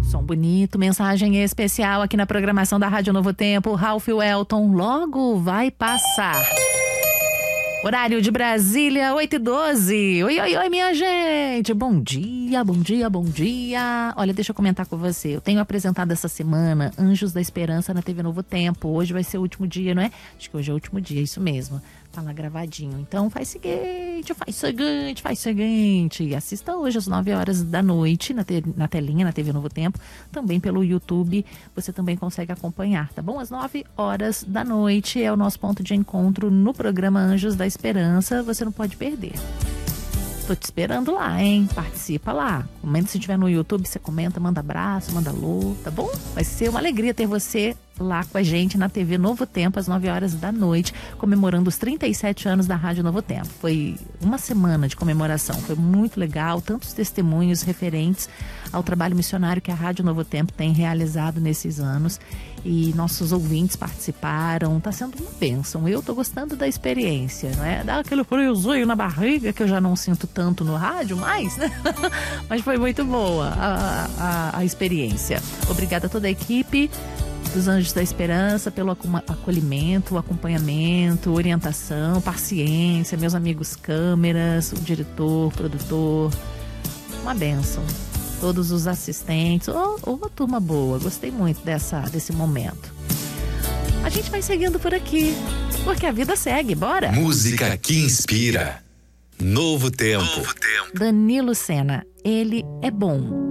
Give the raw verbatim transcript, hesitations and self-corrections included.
Som bonito, mensagem especial aqui na programação da Rádio Novo Tempo. Ralph Welton logo vai passar. Horário de Brasília, oito e doze. Oi, oi, oi, minha gente. Bom dia, bom dia, bom dia. Olha, deixa eu comentar com você. Eu tenho apresentado essa semana Anjos da Esperança na T V Novo Tempo. Hoje vai ser o último dia, não é? Acho que hoje é o último dia, isso mesmo. Tá lá gravadinho. Então faz o seguinte, faz o seguinte, faz o seguinte. Assista hoje às nove horas da noite na, te, na telinha, na T V Novo Tempo. Também pelo YouTube, você também consegue acompanhar, tá bom? Às nove horas da noite é o nosso ponto de encontro no programa Anjos da Esperança. Você não pode perder. Tô te esperando lá, hein? Participa lá. Comenta, se estiver no YouTube, você comenta, manda abraço, manda alô, tá bom? Vai ser uma alegria ter você lá com a gente na T V Novo Tempo, às nove horas da noite, comemorando os trinta e sete anos da Rádio Novo Tempo. Foi uma semana de comemoração, foi muito legal, tantos testemunhos referentes ao trabalho missionário que a Rádio Novo Tempo tem realizado nesses anos. E nossos ouvintes participaram, tá sendo uma bênção. Eu tô gostando da experiência, não é? Dá aquele friozinho na barriga que eu já não sinto tanto no rádio mais, né? Mas foi muito boa a, a, a experiência. Obrigada a toda a equipe dos Anjos da Esperança pelo acolhimento, acompanhamento, orientação, paciência, meus amigos câmeras, o diretor, produtor, uma bênção. Todos os assistentes, oh, oh, uma turma boa, gostei muito dessa, desse momento. A gente vai seguindo por aqui, porque a vida segue, bora? Música que inspira. Novo Tempo. Novo Tempo. Danilo Sena, ele é bom.